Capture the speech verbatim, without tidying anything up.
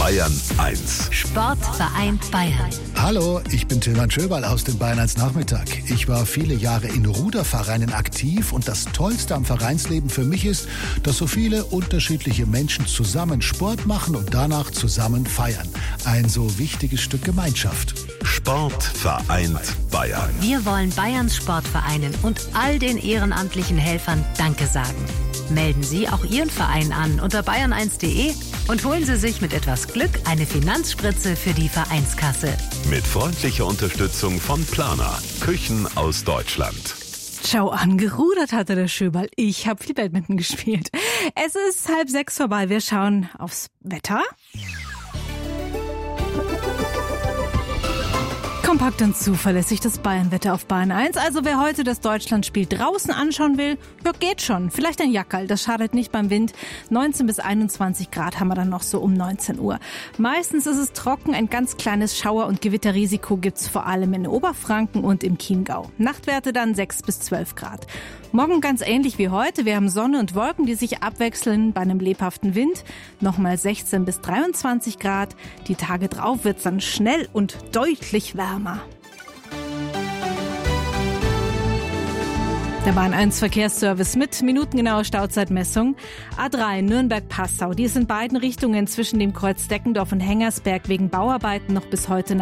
Bayern eins. Sport vereint Bayern. Hallo, ich bin Tilman Schöberl aus dem Bayern eins Nachmittag. Ich war viele Jahre in Rudervereinen aktiv und das Tollste am Vereinsleben für mich ist, dass so viele unterschiedliche Menschen zusammen Sport machen und danach zusammen feiern. Ein so wichtiges Stück Gemeinschaft. Sport vereint Bayern. Wir wollen Bayerns Sportvereinen und all den ehrenamtlichen Helfern Danke sagen. Melden Sie auch Ihren Verein an unter bayern eins punkt de und holen Sie sich mit etwas Glück eine Finanzspritze für die Vereinskasse. Mit freundlicher Unterstützung von Plana, Küchen aus Deutschland. Schau an, gerudert hatte der Schöberl. Ich habe viel Badminton gespielt. Es ist halb sechs vorbei. Wir schauen aufs Wetter. Kompakt und zuverlässig das Bayernwetter auf Bayern eins. Also wer heute das Deutschlandspiel draußen anschauen will, ja, geht schon. Vielleicht ein Jackerl, das schadet nicht beim Wind. neunzehn bis einundzwanzig Grad haben wir dann noch so um neunzehn Uhr. Meistens ist es trocken, ein ganz kleines Schauer- und Gewitterrisiko gibt's vor allem in Oberfranken und im Chiemgau. Nachtwerte dann sechs bis zwölf Grad. Morgen ganz ähnlich wie heute. Wir haben Sonne und Wolken, die sich abwechseln bei einem lebhaften Wind. Nochmal sechzehn bis dreiundzwanzig Grad. Die Tage drauf wird's dann schnell und deutlich wärmer. Der Bayern eins Verkehrsservice mit minutengenauer Stauzeitmessung. A drei Nürnberg-Passau. Die ist in beiden Richtungen zwischen dem Kreuz Deckendorf und Hengersberg wegen Bauarbeiten noch bis heute